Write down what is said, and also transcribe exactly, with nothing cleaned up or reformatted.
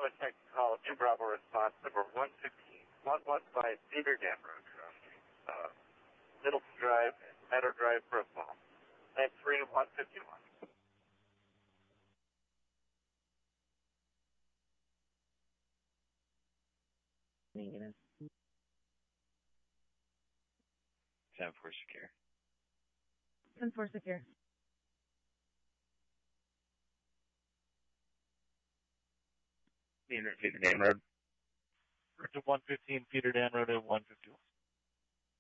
Bravo Tech call, two Bravo response, number one fifteen, one one five Cedar Dam Road, uh, Middleton Drive, Meadow Drive, Brookville. Name three one fifty-one. Negative. ten four secure. ten four secure. Cedar Dam Road. To one fifteen Cedar Dam Road at one fifty-one.